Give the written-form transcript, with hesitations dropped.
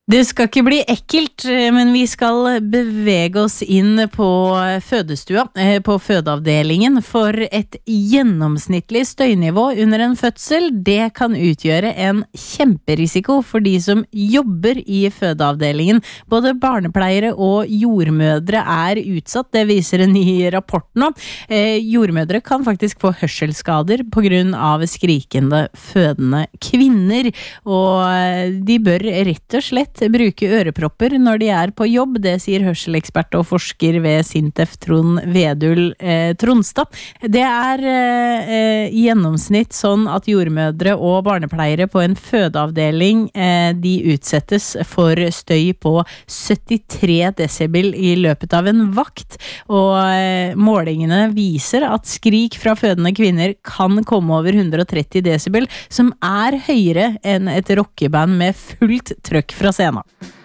Det skal ikke bli ekkelt, men vi skal bevege oss inn på fødestua, på fødeavdelingen, for et gjennomsnittlig støynivå under en fødsel, det kan utgjøre en kjemperisiko for de som jobber i fødeavdelingen. Både barnepleiere og jordmødre er utsatt, det viser en ny rapport nå. Jordmødre kan faktisk få hørselsskader på grunn av skrikende fødende kvinner, og de bør rett og slett bruke ørepropper når de er på jobb, det sier hørselekspert og forsker ved Sintef Trond Vedul Tronstad. Det er i gjennomsnitt sånn at jordmødre og barnepleiere på en fødeavdeling, de utsettes for støy på 73 decibel i løpet av en vakt, og målingene viser at skrik fra fødende kvinner kan komme over 130 decibel, som er høyere enn et rockeband med fullt trøkk fra scenen.